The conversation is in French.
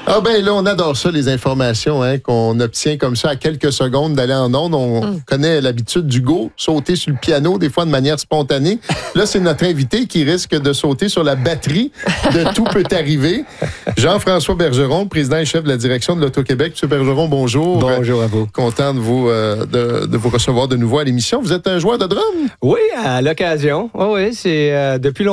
Ah ben là, on adore ça, les informations qu'on obtient comme ça à quelques secondes d'aller en ondes. On connaît l'habitude d'Hugo, sauter sur le piano, des fois de manière spontanée. Là, c'est notre invité qui risque de sauter sur la batterie de Tout peut arriver. Jean-François Bergeron, président et chef de la direction de l'Auto-Québec. Monsieur Bergeron, bonjour. Bonjour à vous. Content de vous recevoir de nouveau à l'émission. Vous êtes un joueur de drum? Oui, à l'occasion. Oui, c'est depuis longtemps.